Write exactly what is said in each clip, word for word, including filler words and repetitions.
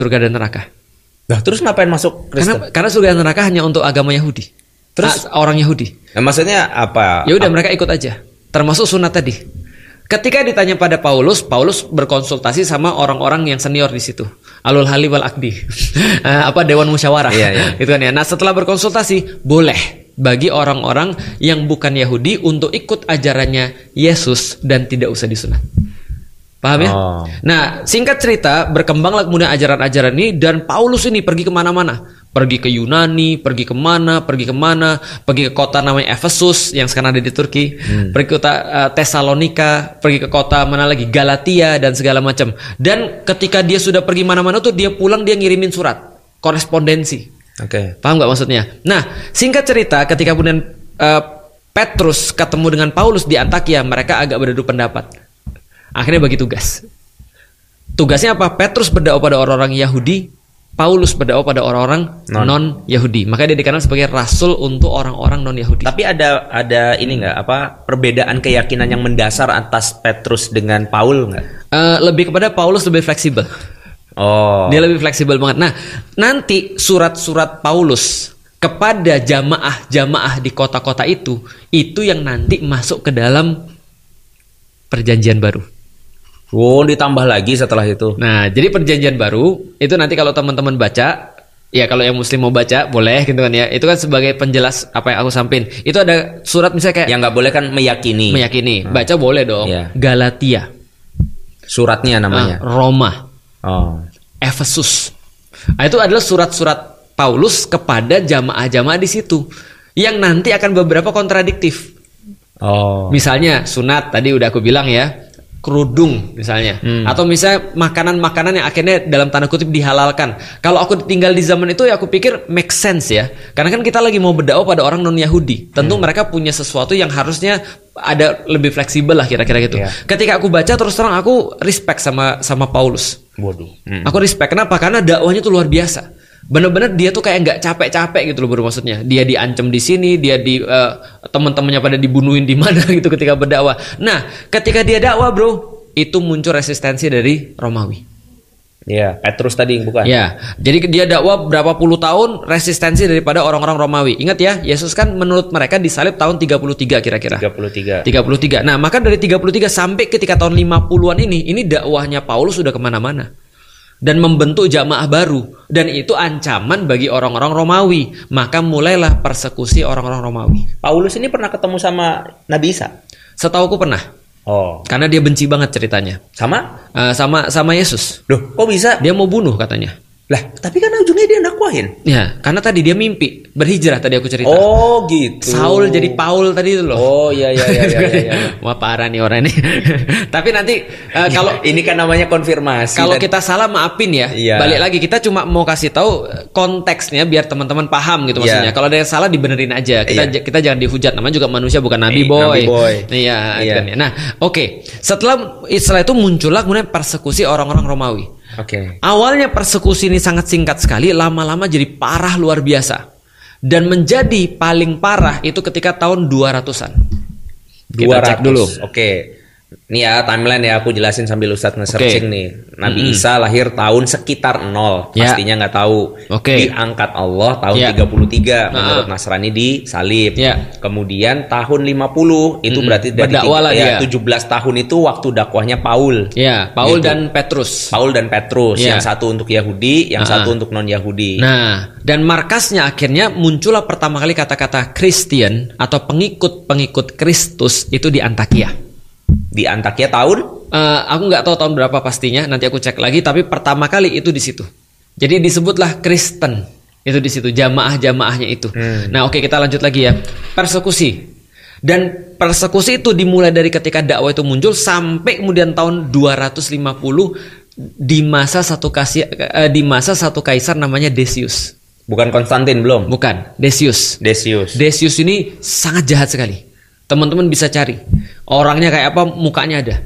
surga dan neraka. Nah, terus ngapain masuk Kristen? Karena karena surga dan neraka hanya untuk agama Yahudi. Terus ah, orang Yahudi. Nah, maksudnya apa? Ya udah mereka ikut aja. Termasuk sunat tadi. Ketika ditanya pada Paulus, Paulus berkonsultasi sama orang-orang yang senior di situ. Alul hali wal akdi. apa dewan musyawarah. Iya, iya. Gitu kan ya. Nah, setelah berkonsultasi, boleh bagi orang-orang yang bukan Yahudi untuk ikut ajarannya Yesus dan tidak usah disunat. Paham ya? Oh. Nah, singkat cerita, berkembanglah kemudian ajaran-ajaran ini dan Paulus ini pergi kemana-mana. Pergi ke Yunani, pergi kemana, pergi kemana, pergi ke kota namanya Efesus yang sekarang ada di Turki, hmm. pergi ke kota uh, Tesalonika, pergi ke kota mana lagi, Galatia dan segala macam. Dan ketika dia sudah pergi mana-mana tuh dia pulang dia ngirimin surat, korespondensi. Oke. Okay. Paham nggak maksudnya? Nah, singkat cerita, ketika kemudian uh, Petrus ketemu dengan Paulus di Antakia, mereka agak beradu pendapat. Akhirnya bagi tugas. Tugasnya apa? Petrus berdakwah pada orang-orang Yahudi, Paulus berdakwah pada orang-orang non-Yahudi. Maka dia dikenal sebagai rasul untuk orang-orang non-Yahudi. Tapi ada ada ini nggak apa perbedaan keyakinan yang mendasar atas Petrus dengan Paul nggak? Uh, lebih kepada Paulus lebih fleksibel. Oh. Dia lebih fleksibel banget. Nah, nanti surat-surat Paulus kepada jamaah-jamaah di kota-kota itu, itu yang nanti masuk ke dalam perjanjian baru. Oh, ditambah lagi setelah itu. Nah, jadi perjanjian baru itu nanti kalau teman-teman baca, ya kalau yang muslim mau baca boleh gitu kan ya. Itu kan sebagai penjelas apa yang aku sampaikan. Itu ada surat misalnya kayak yang nggak boleh kan meyakini. Meyakini. Hmm. Baca boleh dong. Yeah. Galatia. Suratnya namanya. Uh, Roma. Oh. Efesus. Nah, itu adalah surat-surat Paulus kepada jamaah-jamaah di situ yang nanti akan beberapa kontradiktif. Oh. Misalnya sunat tadi udah aku bilang ya. Kerudung misalnya, hmm. atau misalnya makanan-makanan yang akhirnya dalam tanda kutip dihalalkan. Kalau aku tinggal di zaman itu ya aku pikir make sense ya, karena kan kita lagi mau berdakwah pada orang non Yahudi. Tentu hmm. mereka punya sesuatu yang harusnya ada lebih fleksibel lah kira-kira gitu. Yeah. Ketika aku baca terus terang aku respect sama sama Paulus. Waduh. Hmm. Aku respect kenapa? Karena dakwahnya tuh luar biasa. Bener-bener dia tuh kayak nggak capek-capek gitu loh bro, maksudnya. Dia diancam di sini, dia di uh, teman-temannya pada dibunuhin di mana gitu ketika berdakwah. Nah, ketika dia dakwah bro, itu muncul resistensi dari Romawi. Iya, Petrus tadi bukan? Ya, jadi dia dakwah berapa puluh tahun resistensi daripada orang-orang Romawi. Ingat ya, Yesus kan menurut mereka disalib tahun tiga puluh tiga kira-kira. tiga puluh tiga. tiga puluh tiga. Nah, maka dari tiga puluh tiga sampai ketika tahun lima puluhan ini, ini dakwahnya Paulus sudah kemana-mana. Dan membentuk jamaah baru. Dan itu ancaman bagi orang-orang Romawi. Maka mulailah persekusi orang-orang Romawi. Paulus ini pernah ketemu sama Nabi Isa? Setauku pernah. Oh. Karena dia benci banget ceritanya. Sama? Uh, sama sama Yesus. Loh, kok bisa? Dia mau bunuh katanya. Lah, tapi kan ujungnya dia dakwahin. Ya, karena tadi dia mimpi berhijrah tadi aku cerita. Oh, gitu. Saul jadi Paul tadi itu loh. Oh, iya iya iya iya iya. Wah, parah nih orang ini. Tapi nanti uh, kalau ini kan namanya konfirmasi. Kalau dan... kita salah maafin ya. Iya. Balik lagi kita cuma mau kasih tahu konteksnya biar teman-teman paham gitu maksudnya. Iya. Kalau ada yang salah dibenerin aja. Kita iya. kita jangan dihujat, namanya juga manusia bukan nabi boy. Nabi boy. Iya, iya. Kan ya. Nah, oke. Okay. Setelah setelah itu muncullah kemudian persekusi orang-orang Romawi. Oke. Okay. Awalnya persekusi ini sangat singkat sekali, lama-lama jadi parah luar biasa. Dan menjadi paling parah itu ketika tahun dua ratusan. Kita cek dulu. Oke. Okay. Ini ya timeline ya aku jelasin sambil Ustadz nge-searching okay. nih. Nabi mm-hmm. Isa lahir tahun sekitar nol, yeah. pastinya nggak tahu. Okay. Diangkat Allah tahun yeah. tiga puluh tiga uh-huh. menurut Nasrani disalib. Yeah. Kemudian tahun lima puluh itu mm-hmm. berarti dari tiga, ya, tujuh belas tahun itu waktu dakwahnya Paul. Ya, yeah. Paul gitu. Dan Petrus. Paul dan Petrus, yeah. yang satu untuk Yahudi, yang uh-huh. satu untuk non-Yahudi. Nah, dan markasnya akhirnya muncullah pertama kali kata-kata Christian atau pengikut-pengikut Kristus itu di Antakia. Di Antakia tahun? Uh, aku nggak tahu tahun berapa pastinya. Nanti aku cek lagi. Tapi pertama kali itu di situ. Jadi disebutlah Kristen. Itu di situ jamaah-jamaahnya itu. Hmm. Nah, oke okay, kita lanjut lagi ya. Persekusi. Dan persekusi itu dimulai dari ketika dakwah itu muncul sampai kemudian tahun dua ratus lima puluh di masa satu kasih uh, di masa satu kaisar namanya Decius. Bukan Konstantin belum? Bukan, Decius. Decius. Decius ini sangat jahat sekali. Teman-teman bisa cari orangnya kayak apa, mukanya ada.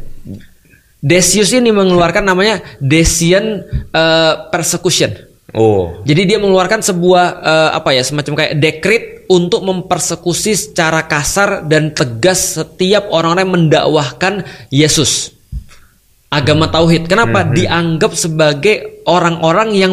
Decius ini mengeluarkan namanya Decian uh, persecution. Oh. Jadi dia mengeluarkan sebuah uh, apa ya semacam kayak dekret untuk mempersekusi secara kasar dan tegas setiap orang-orang yang mendakwahkan Yesus agama tauhid. Kenapa? Hmm. Dianggap sebagai orang-orang yang